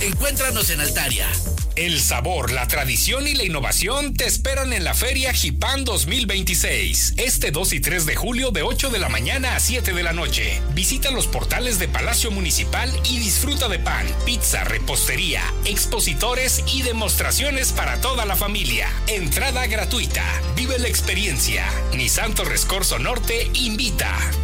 Encuéntranos en Altaria. El sabor, la tradición y la innovación te esperan en la Feria Jipan 2026. Este 2 y 3 de julio de 8 de la mañana a 7 de la noche. Visita los portales de Palacio Municipal y disfruta de pan, pizza, repostería, expositores y demostraciones para toda la familia. Entrada gratuita. Vive la experiencia. Nissan Torres Corzo Norte invita.